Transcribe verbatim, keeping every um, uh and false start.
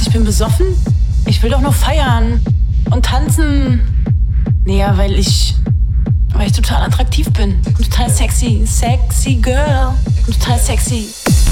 ich bin besoffen? Ich will doch nur feiern und tanzen. Naja, weil ich, weil ich total attraktiv bin. Und total sexy. Sexy Girl. Und total sexy.